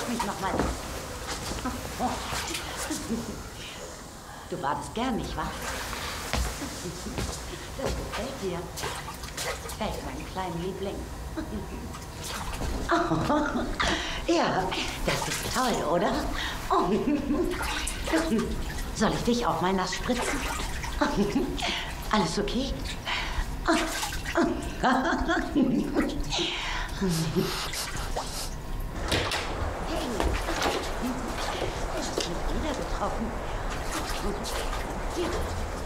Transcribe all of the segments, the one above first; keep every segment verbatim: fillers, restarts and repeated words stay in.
mich nochmal. Du badest gern, nicht wahr? Das gefällt dir. Hey, mein kleiner Liebling. Oh, ja, das ist toll, oder? Oh. Soll ich dich auch mal nass spritzen? Alles okay? Hey, du hast mich wieder getroffen. Hier.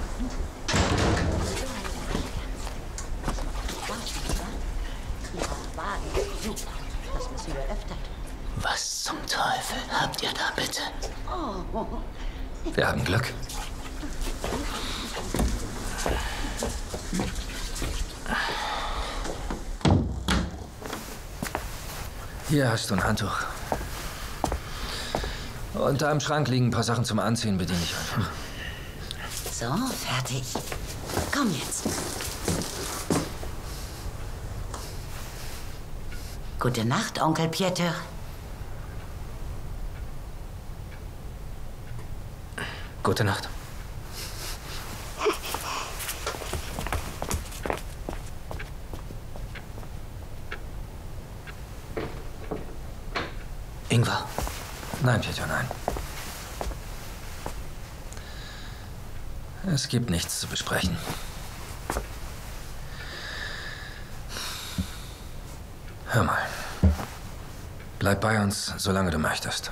Das müssen wir öfter. Was zum Teufel habt ihr da bitte? Oh. Wir haben Glück. Hier hast du ein Handtuch. Unter einem Schrank liegen ein paar Sachen zum Anziehen, bediene ich einfach. So, fertig. Komm jetzt. Gute Nacht, Onkel Pieter. Gute Nacht. Ingvar. Nein, Pieter, nein. Es gibt nichts zu besprechen. Hör mal. Bleib bei uns, solange du möchtest.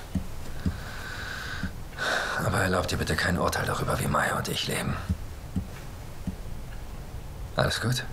Aber erlaub dir bitte kein Urteil darüber, wie Maya und ich leben. Alles gut?